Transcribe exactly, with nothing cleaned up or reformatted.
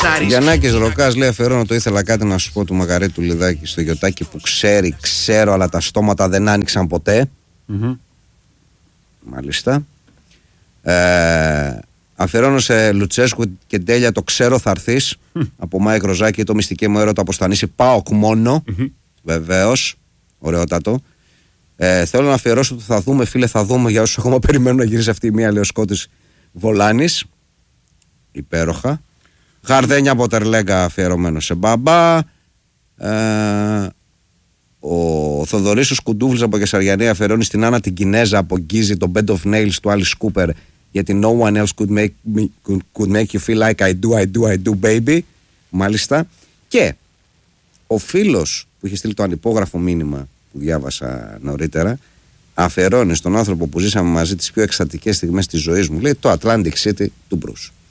μιξάρεις. Γιαννάκης Ροκάς λέει: αφιερώνω το ήθελα κάτι να σου πω του Μακαρίτου Λιδάκη στο γιοτάκι που ξέρει, ξέρω, αλλά τα στόματα δεν άνοιξαν ποτέ. Mm-hmm. Μάλιστα. Ε, αφιερώνω σε Λουτσέσκου και Τέλεια το ξέρω θα έρθεις. Mm. Από Μάικ Ροζάκη, το μυστική μου έρωτα αποστανήσει ΠΑΟΚ μόνο. Mm-hmm. Βεβαίως. Ωραιότατο. Ε, θέλω να αφιερώσω το θα δούμε, φίλε, θα δούμε για όσους ακόμα περιμένουν να γυρίσει αυτή η μία Λεοσκότης Βολάνης. Υπέροχα. Γαρδένια από Τερλέγκα αφιερωμένο σε μπαμπά. Ε, ο Θοδωρής ο Σκουντούφλης από Κεσαριανή αφιερώνει στην Άννα την Κινέζα από Γκίζη το Bed of Nails του Alice Cooper γιατί no one else could make, me, could, could make you feel like I do, I do, I do baby. Μάλιστα. Και ο φίλος που είχε στείλει το ανυπόγραφο μήνυμα που διάβασα νωρίτερα αφιερώνει στον άνθρωπο που ζήσαμε μαζί τις πιο εκστατικές στιγμές της ζωής μου, λέει το Atlantic City του Bruce.